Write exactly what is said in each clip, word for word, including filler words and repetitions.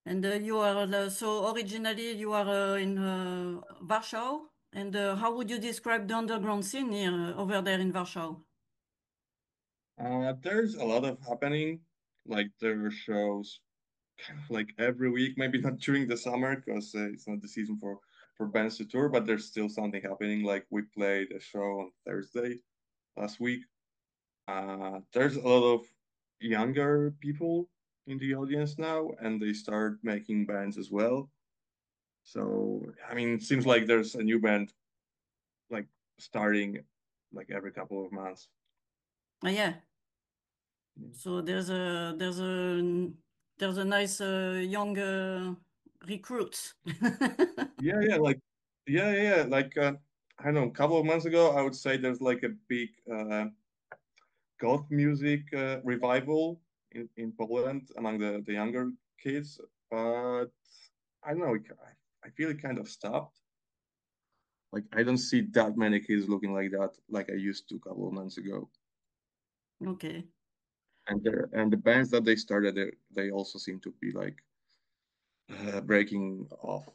And uh, you are uh, so originally you are uh, in uh, Warsaw. And uh, how would you describe the underground scene here, uh, over there in Warsaw? Uh, there's a lot of happening. Like there are shows kind of like every week, maybe not during the summer because uh, it's not the season for for bands to tour, but there's still something happening. Like we played a show on Thursday last week. Uh, there's a lot of younger people in the audience now, and they start making bands as well. So, I mean, it seems like there's a new band like starting like every couple of months. Ah, yeah. So there's a there's a there's a nice uh, young uh, recruit. Yeah, yeah, like yeah, yeah, yeah. Like uh, I don't know, a couple of months ago, I would say there's like a big uh, goth music uh, revival in, in Poland among the, the younger kids. But I don't know, it, I, I feel it kind of stopped. Like I don't see that many kids looking like that like I used to a couple of months ago. Okay. And the and the bands that they started, they, they also seem to be like uh, breaking off.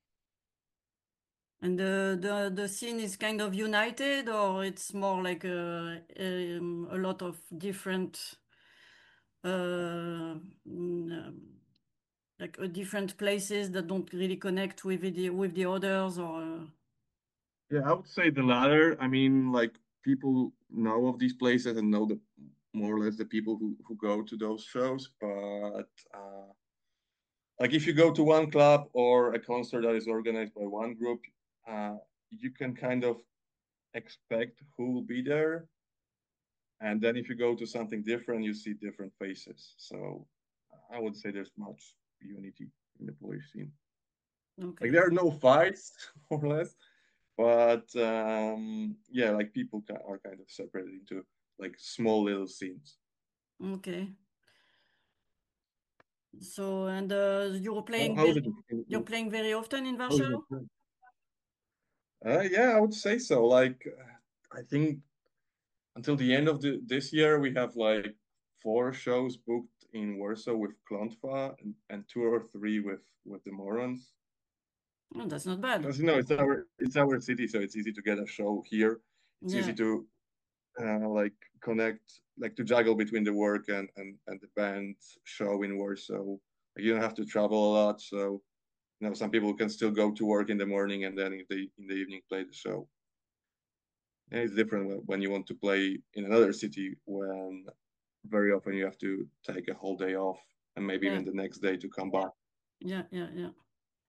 And the, the the scene is kind of united, or it's more like a um, a lot of different uh, mm, um, like uh, different places that don't really connect with the with the others, or uh, Yeah, I would say the latter. I mean, like people know of these places and know the more or less the people who, who go to those shows. But uh, like if you go to one club or a concert that is organized by one group, uh, you can kind of expect who will be there. And then if you go to something different, you see different faces. So I would say there's much unity in the Polish scene. Like okay, there are no fights, more or less, but um, yeah, like people ca- are kind of separated into like small little scenes. okay. So and uh, you're How, playing how's it? very you're playing very often in How's Warsaw? it? Uh, yeah, I would say so. Like, uh, I think until the end of the, this year, we have like four shows booked in Warsaw with Klontwa and, and two or three with with the Morons. Oh, that's not bad. Because you know it's our it's our city, so it's easy to get a show here. It's easy Yeah, to uh, like connect, like to juggle between the work and and, and the band show in Warsaw. Like, you don't have to travel a lot, so you know some people can still go to work in the morning and then in the in the evening play the show. And it's different when you want to play in another city when very often you have to take a whole day off and maybe yeah, even the next day to come back. yeah, yeah, yeah.